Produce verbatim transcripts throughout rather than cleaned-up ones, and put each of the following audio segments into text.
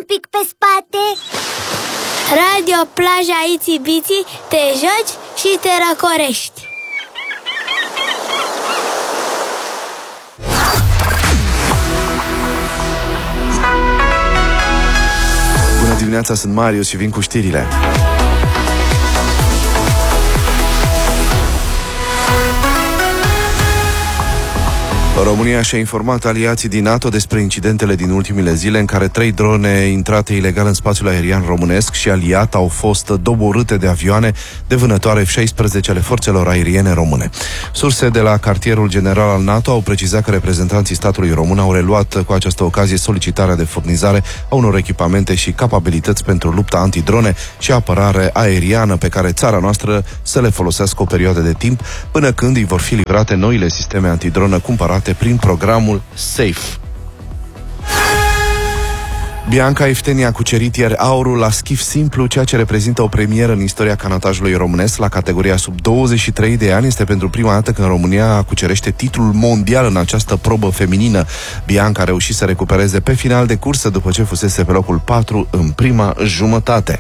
pic pe spate. Radio Plaja Itsy Bitsy, te joci și te răcorești. Bună dimineața, sunt Marius și vin cu știrile. România și-a informat aliații din NATO despre incidentele din ultimele zile în care trei drone intrate ilegal în spațiul aerian românesc și aliat au fost doborâte de avioane de vânătoare F șaisprezece ale forțelor aeriene române. Surse de la cartierul general al NATO au precizat că reprezentanții statului român au reluat cu această ocazie solicitarea de furnizare a unor echipamente și capabilități pentru lupta antidrone și apărare aeriană pe care țara noastră să le folosească o perioadă de timp până când îi vor fi livrate noile sisteme antidronă cumpărate prin programul SAFE. Bianca Efteni a cucerit ieri aurul la schif simplu, ceea ce reprezintă o premieră în istoria canotajului românesc la categoria sub douăzeci și trei de ani. Este pentru prima dată când România cucerește titlul mondial în această probă feminină. Bianca a reușit să recupereze pe final de cursă după ce fusese pe locul patru în prima jumătate.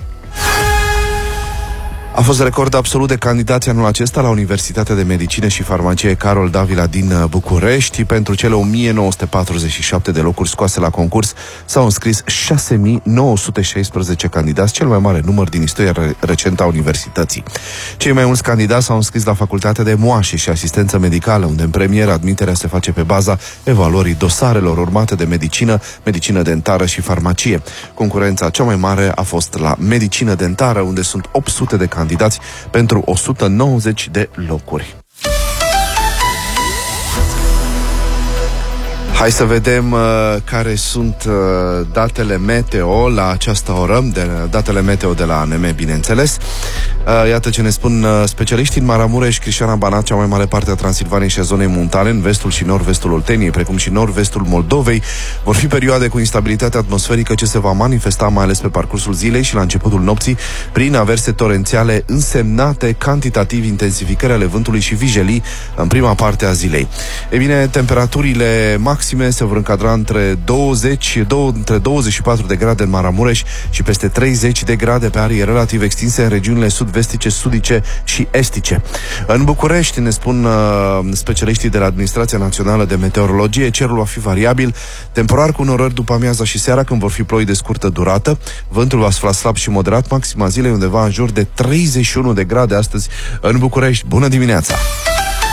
A fost record absolut de candidați anul acesta la Universitatea de Medicină și Farmacie Carol Davila din București. Pentru cele o mie nouă sute patruzeci și șapte de locuri scoase la concurs s-au înscris șase mii nouă sute șaisprezece candidați, cel mai mare număr din istoria recentă a universității. Cei mai mulți candidați s-au înscris la Facultatea de Moașe și Asistență Medicală, unde în premieră admiterea se face pe baza evaluării dosarelor urmate de medicină, medicină dentară și farmacie. Concurența cea mai mare a fost la medicină dentară, unde sunt opt sute de candidați candidați pentru o sută nouăzeci de locuri. Hai să vedem uh, care sunt uh, datele meteo la această oră, de, datele meteo de la A N M, bineînțeles. Uh, iată ce ne spun uh, specialiștii în Maramureș, Crișana, Banat, cea mai mare parte a Transilvaniei și a zonei montane, în vestul și nord-vestul Olteniei, precum și nord-vestul Moldovei. Vor fi perioade cu instabilitate atmosferică ce se va manifesta mai ales pe parcursul zilei și la începutul nopții prin averse torențiale însemnate, cantitativ intensificări ale vântului și vijelii în prima parte a zilei. E bine, temperaturile maxime se vor încadra între douăzeci, între douăzeci și patru de grade în Maramureș și peste treizeci de grade pe arii relativ extinse în regiunile sud-vestice, sudice și estice. În București, ne spun uh, specialiștii de la Administrația Națională de Meteorologie, cerul va fi variabil, temporar cu norări după amiaza și seara, când vor fi ploi de scurtă durată. Vântul va sufla slab și moderat, maxima zilei undeva în jur de treizeci și unu de grade astăzi în București. Bună dimineața!